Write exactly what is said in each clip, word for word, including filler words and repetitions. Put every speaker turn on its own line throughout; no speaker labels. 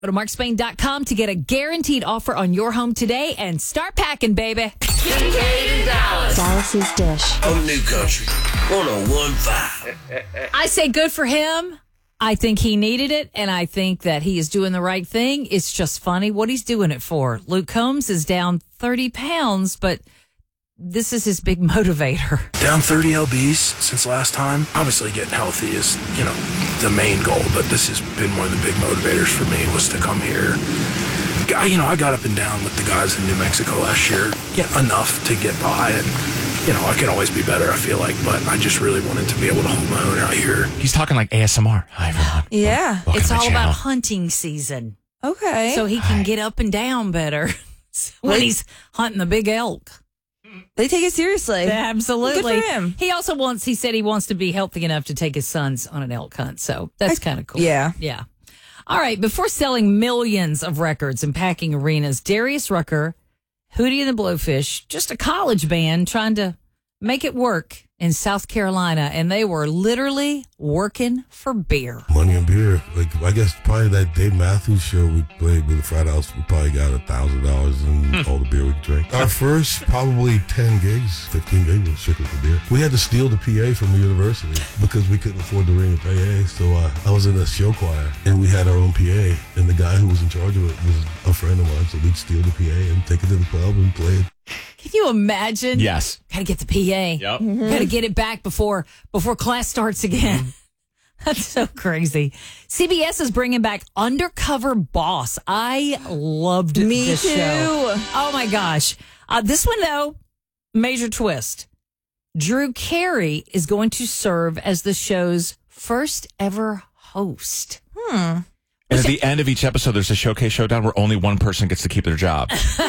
Go to mark spain dot com to get a guaranteed offer on your home today and start packing, baby.
Kincaid and Dallas.
Dallas's Dish.
On New Country one oh one point five.
I say good for him. I think he needed it, and I think that he is doing the right thing. It's just funny what he's doing it for. Luke Combs is down thirty pounds, but this is his big motivator.
Down thirty lbs since last time. Obviously getting healthy is, you know, the main goal, but this has been one of the big motivators for me was to come here. I, you know, I got up and down with the guys in New Mexico last year, yeah, enough to get by, and, you know, I can always be better, I feel like, but I just really wanted to be able to hold my own out here.
He's talking like A S M R. Hi, everyone.
Yeah.
Welcome
It's
to my
all
channel.
about hunting season,
Okay.
so he can get up and down better when he's hunting the big elk.
they take it seriously.
Absolutely.
Good for him.
He also wants, he said he wants to be healthy enough to take his sons on an elk hunt. So that's kind of cool.
Yeah.
Yeah. All right. Before selling millions of records and packing arenas, Darius Rucker, Hootie and the Blowfish, just a college band trying to make it work in South Carolina. And they were literally working for beer.
Money and beer. Like, I guess probably that Dave Matthews show we played with the frat house, we probably got a thousand dollars in all the beer we could drink. Our first probably ten gigs, fifteen gigs was strictly for beer. We had to steal the P A from the university because we couldn't afford to ring a P A. So uh, I was in a show choir and we had our own P A. And the guy who was in charge of it was a friend of mine. So we'd steal the P A and take it to the club and play it.
Can you imagine?
Yes.
Got to get the P A.
Yep.
Got to get it back before before class starts again. That's so crazy. C B S is bringing back Undercover Boss. I loved
Me
this
too.
show. Oh my gosh. Uh, this one though, major twist. Drew Carey is going to serve as the show's first ever host.
And at the end of each episode, there's a showcase showdown where only one person gets to keep their job.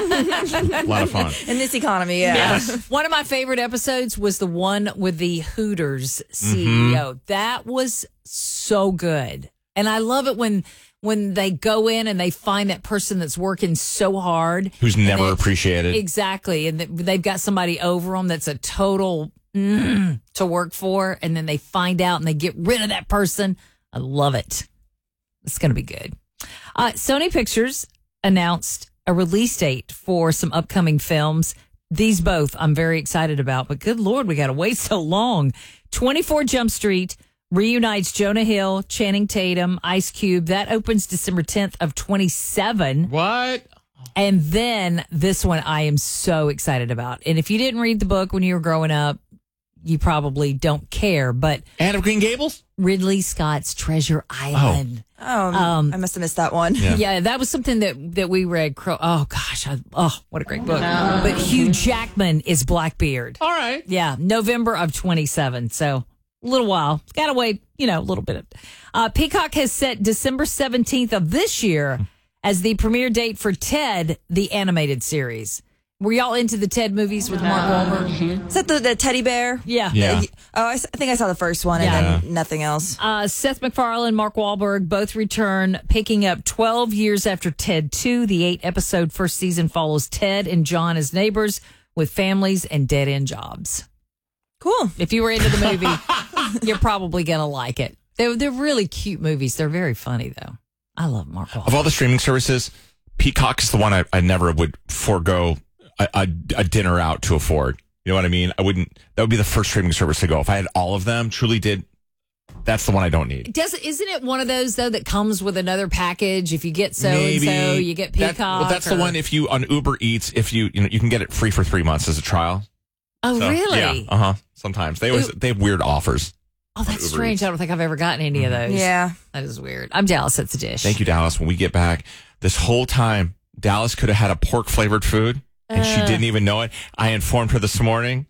A lot of fun.
In this economy, yeah.
Yes.
One of my favorite episodes was the one with the Hooters C E O. That was so good. And I love it when when they go in and they find that person that's working so hard.
Who's
And
never
they-
appreciated.
Exactly. And th- they've got somebody over them that's a total mm, to work for. And then they find out and they get rid of that person. I love it. It's going to be good. Uh, Sony Pictures announced a release date for some upcoming films. These both I'm very excited about, but good Lord, we got to wait so long. twenty-four Jump Street reunites Jonah Hill, Channing Tatum, Ice Cube. That opens December tenth of twenty-seven.
What?
And then this one I am so excited about. And if you didn't read the book when you were growing up, you probably don't care, but
Anne of Green Gables?
Ridley Scott's Treasure Island.
Oh,
Um,
I must have missed that one.
Yeah.
Yeah, that was something that that we read. Cro- Oh gosh, I, oh what a great book! But Hugh Jackman is Blackbeard.
All right.
Yeah, November of twenty-seven. So a little while. Got to wait, you know, a little bit. Uh, Peacock has set December seventeenth of this year as the premiere date for Ted, the animated series. Were y'all into the Ted movies with Mark Wahlberg?
Is that the, the teddy bear?
Yeah.
Yeah.
Oh, I, s- I think I saw the first one
Yeah.
and then nothing else.
Uh, Seth MacFarlane, Mark Wahlberg both return, picking up twelve years after Ted two. The eight episode first season follows Ted and John as neighbors with families and dead end jobs.
Cool.
If you were into the movie, you're probably going to like it. They're, they're really cute movies. They're very funny, though. I love Mark Wahlberg.
Of all the streaming services, Peacock is the one I, I never would forego a, a, a dinner out to afford. You know what I mean? I wouldn't. That would be the first streaming service to go. If I had all of them, truly did. That's the one I don't need.
Does isn't it one of those though that comes with another package? If you get so and
Maybe
so, you get Peacock.
That, well, that's the
or-
one. If you on Uber Eats, if you you know you can get it free for three months as a trial.
Oh,
So,
really?
Yeah. Uh huh. Sometimes they always
Ooh.
they have weird offers.
Oh, that's
Uber
strange.
Eats.
I don't think I've ever gotten any of those.
Yeah.
That is weird. I'm Dallas. That's a dish.
Thank you, Dallas. When we get back, this whole time Dallas could have had a pork flavored food, and she
Uh.
didn't even know it. I informed her this morning.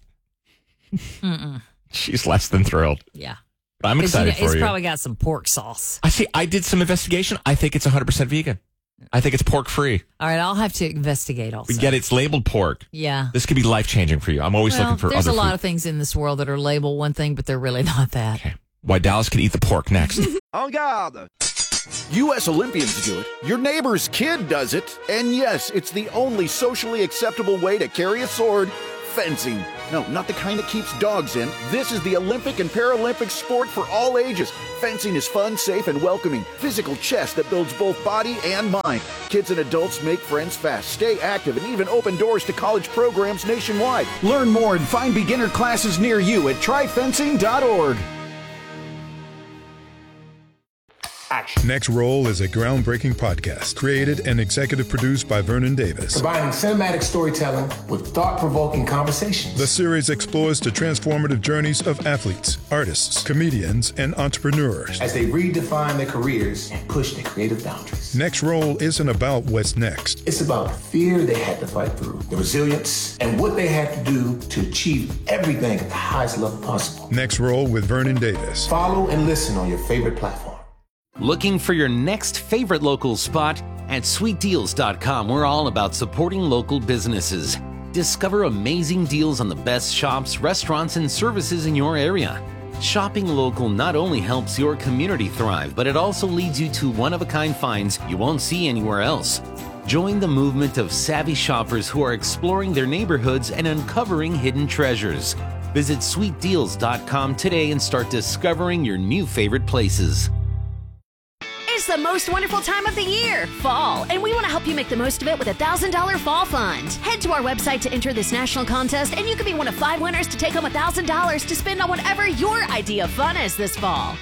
Mm-mm.
She's less than thrilled.
Yeah.
But I'm excited
it's,
for
it's
you.
probably got some pork sauce.
I see. I did some investigation. I think it's one hundred percent vegan. I think it's pork free.
All right, I'll have to investigate also.
We get it's labeled pork.
Yeah.
This could be life changing for you. I'm always
Well,
looking for
there's
other
a lot
food.
of things in this world that are labeled one thing, but they're really not that.
Okay. Why Dallas can eat the pork next.
En garde! U S Olympians do it. Your neighbor's kid does it. And yes, it's the only socially acceptable way to carry a sword, fencing. No, not the kind that keeps dogs in. This is the Olympic and Paralympic sport for all ages. Fencing is fun, safe, and welcoming. Physical chess that builds both body and mind. Kids and adults make friends fast, stay active, and even open doors to college programs nationwide. Learn more and find beginner classes near you at try fencing dot org.
Action. Next Roll is a groundbreaking podcast created and executive produced by Vernon Davis.
Combining cinematic storytelling with thought-provoking conversations.
The series explores the transformative journeys of athletes, artists, comedians, and entrepreneurs
as they redefine their careers and push their creative boundaries.
Next Roll isn't about what's next.
It's about the fear they had to fight through, the resilience, and what they had to do to achieve everything at the highest level possible.
Next Roll with Vernon Davis.
Follow and listen on your favorite platform.
Looking for your next favorite local spot? At sweet deals dot com, we're all about supporting local businesses. Discover amazing deals on the best shops, restaurants, and services in your area. Shopping local not only helps your community thrive, but it also leads you to one-of-a-kind finds you won't see anywhere else. Join the movement of savvy shoppers who are exploring their neighborhoods and uncovering hidden treasures. Visit sweet deals dot com today and start discovering your new favorite places.
It's the most wonderful time of the year, fall, and we want to help you make the most of it with a one thousand dollars Fall Fund. Head to our website to enter this national contest, and you can be one of five winners to take home one thousand dollars to spend on whatever your idea of fun is this fall.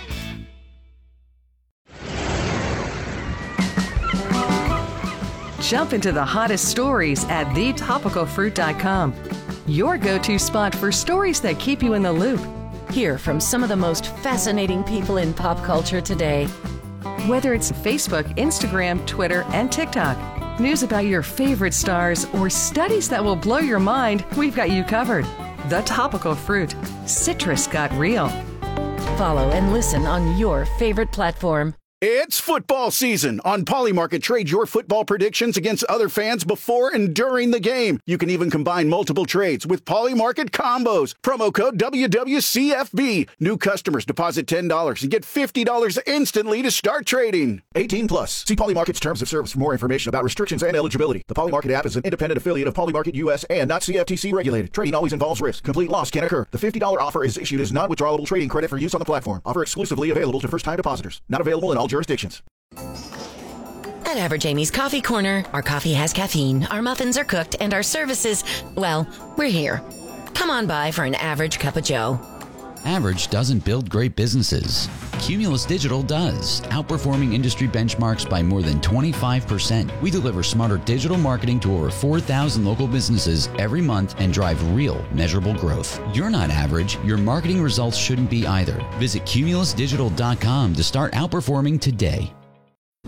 Jump into the hottest stories at the topical fruit dot com, your go-to spot for stories that keep you in the loop.
Hear from some of the most fascinating people in pop culture today.
Whether it's Facebook, Instagram, Twitter, and TikTok, news about your favorite stars, or studies that will blow your mind, we've got you covered. The Topical Fruit. Citrus got real.
Follow and listen on your favorite platform.
It's football season. On Polymarket, trade your football predictions against other fans before and during the game. You can even combine multiple trades with Polymarket combos. Promo code W W C F B. New customers deposit ten dollars and get fifty dollars instantly to start trading. eighteen plus. See Polymarket's terms of service for more information about restrictions and eligibility. The Polymarket app is an independent affiliate of Polymarket U S and not C F T C regulated. Trading always involves risk. Complete loss can occur. The fifty dollars offer is issued as non-withdrawable trading credit for use on the platform. Offer exclusively available to first-time depositors. Not available in all jurisdictions.
At Average Amy's Coffee Corner, our coffee has caffeine, our muffins are cooked, and our services, well, we're here. Come on by for an average cup of joe.
Average doesn't build great businesses. Cumulus Digital does, outperforming industry benchmarks by more than twenty-five percent. We deliver smarter digital marketing to over four thousand local businesses every month and drive real, measurable growth. You're not average. Your marketing results shouldn't be either. Visit cumulus digital dot com to start outperforming today.